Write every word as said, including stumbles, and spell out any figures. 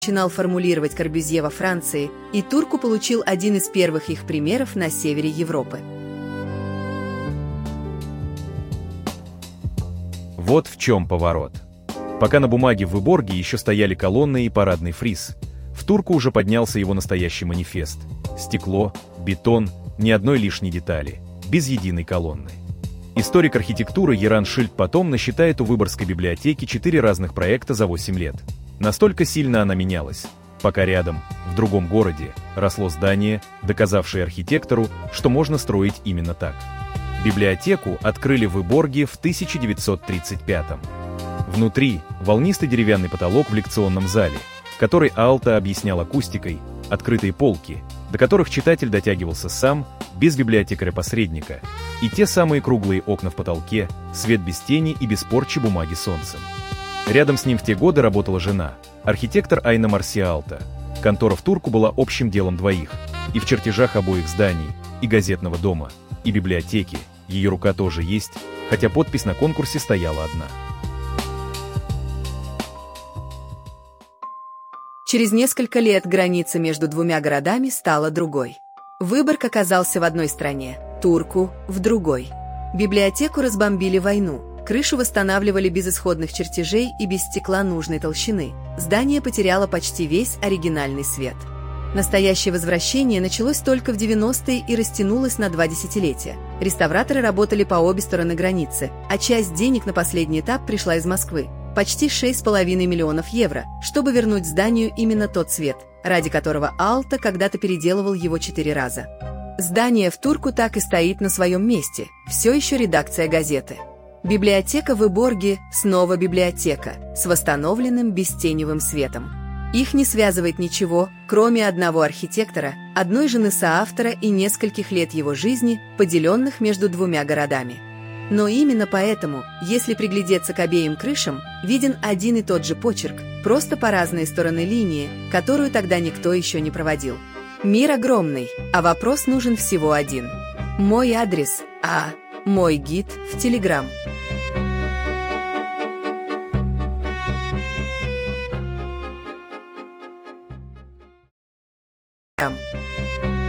начинал формулировать Корбюзье во Франции, и Турку получил один из первых их примеров на севере Европы. Вот в чем поворот. Пока на бумаге в Выборге еще стояли колонны и парадный фриз, в Турку уже поднялся его настоящий манифест. Стекло, бетон, ни одной лишней детали, без единой колонны. Историк архитектуры Яран Шильд потом насчитает у Выборгской библиотеки четыре разных проекта за восемь лет. Настолько сильно она менялась, пока рядом, в другом городе, росло здание, доказавшее архитектору, что можно строить именно так. Библиотеку открыли в Выборге в тысяча девятьсот тридцать пятом. Внутри волнистый деревянный потолок в лекционном зале, который Aalto объяснял акустикой, открытые полки, до которых читатель дотягивался сам, без библиотекаря-посредника, и те самые круглые окна в потолке, свет без тени и без порчи бумаги солнцем. Рядом с ним в те годы работала жена, архитектор Айна Марси Aalto. Контора в Турку была общим делом двоих, и в чертежах обоих зданий, и газетного дома, и библиотеки, ее рука тоже есть, хотя подпись на конкурсе стояла одна. Через несколько лет граница между двумя городами стала другой. Выборг оказался в одной стране, Турку – в другой. Библиотеку разбомбили в войну, крышу восстанавливали без исходных чертежей и без стекла нужной толщины. Здание потеряло почти весь оригинальный свет. Настоящее возвращение началось только в девяностые и растянулось на два десятилетия. Реставраторы работали по обе стороны границы, а часть денег на последний этап пришла из Москвы. Почти шесть с половиной миллионов евро, чтобы вернуть зданию именно тот цвет, ради которого Aalto когда-то переделывал его четыре раза. Здание в Турку так и стоит на своем месте, все еще редакция газеты. Библиотека в Выборге снова библиотека, с восстановленным бестеневым светом. Их не связывает ничего, кроме одного архитектора, одной жены соавтора и нескольких лет его жизни, поделенных между двумя городами. Но именно поэтому, если приглядеться к обеим крышам, виден один и тот же почерк, просто по разные стороны линии, которую тогда никто еще не проводил. Мир огромный, а вопрос нужен всего один. Мой адрес, а мой гид в Телеграм.